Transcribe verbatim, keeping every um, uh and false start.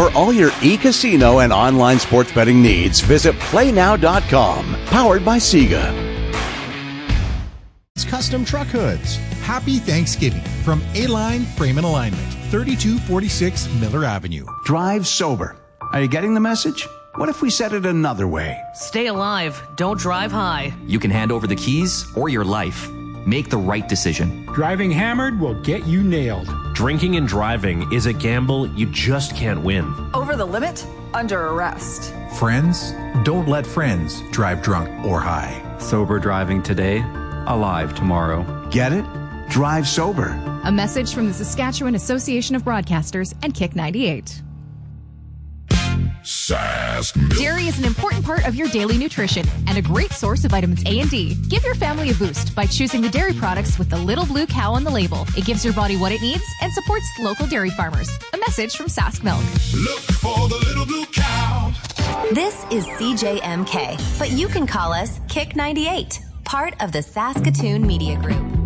For all your e-casino and online sports betting needs, visit play now dot com. Powered by Sega. It's Custom Truck Hoods. Happy Thanksgiving from A-Line Frame and Alignment, thirty-two forty-six Miller Avenue. Drive sober. Are you getting the message? What if we said it another way? Stay alive. Don't drive high. You can hand over the keys or your life. Make the right decision. Driving hammered will get you nailed. Drinking and driving is a gamble you just can't win. Over the limit? Under arrest. Friends, don't let friends drive drunk or high. Sober driving today, alive tomorrow. Get it? Drive sober. A message from the Saskatchewan Association of Broadcasters and Kick ninety-eight. Sask Milk. Dairy is an important part of your daily nutrition and a great source of vitamins A and D. Give your family a boost by choosing the dairy products with the little blue cow on the label. It gives your body what it needs and supports local dairy farmers. A message from Sask Milk. Look for the little blue cow. This is C J M K, but you can call us Kick ninety-eight, part of the Saskatoon Media Group.